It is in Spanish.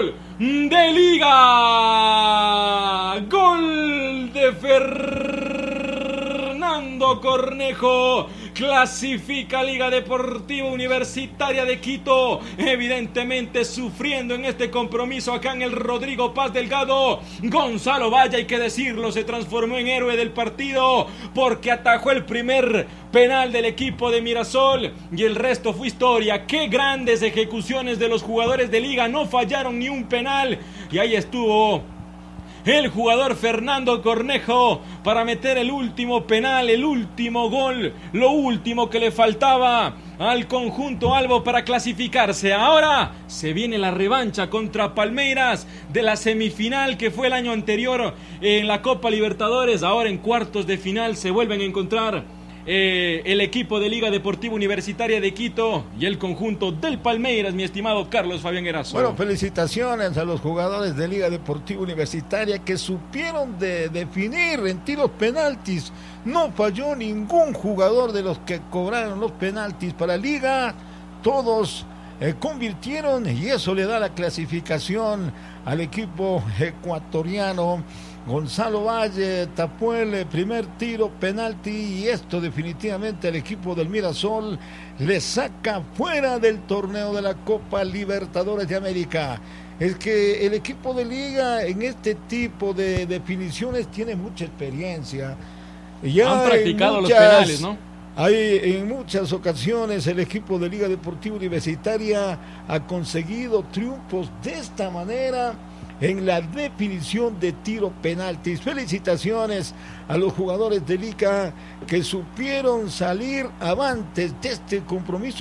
fútbol de Liga. Gol de Fernando Cornejo. Clasifica Liga Deportiva Universitaria de Quito, evidentemente sufriendo en este compromiso acá en el Rodrigo Paz Delgado. Gonzalo Valle, hay que decirlo, se transformó en héroe del partido porque atajó el primer penal del equipo de Mirasol y el resto fue historia. Qué grandes ejecuciones de los jugadores de Liga, no fallaron ni un penal y ahí estuvo el jugador Fernando Cornejo para meter el último penal, el último gol, lo último que le faltaba al conjunto albo para clasificarse. Ahora se viene la revancha contra Palmeiras de la semifinal que fue el año anterior en la Copa Libertadores. Ahora en cuartos de final se vuelven a encontrar el equipo de Liga Deportiva Universitaria de Quito y el conjunto del Palmeiras, mi estimado Carlos Fabián Erazo. Bueno, felicitaciones a los jugadores de Liga Deportiva Universitaria que supieron definir en tiros penaltis. No falló ningún jugador de los que cobraron los penaltis para Liga. Todos convirtieron y eso le da la clasificación al equipo ecuatoriano. Gonzalo Valle tapó el primer tiro penalti y esto definitivamente al equipo del Mirasol le saca fuera del torneo de la Copa Libertadores de América. Es que el equipo de Liga en este tipo de definiciones tiene mucha experiencia. Ya han practicado los penales, ¿no? En muchas ocasiones el equipo de Liga Deportiva Universitaria ha conseguido triunfos de esta manera en la definición de tiro penaltis. Felicitaciones a los jugadores de Liga que supieron salir avantes de este compromiso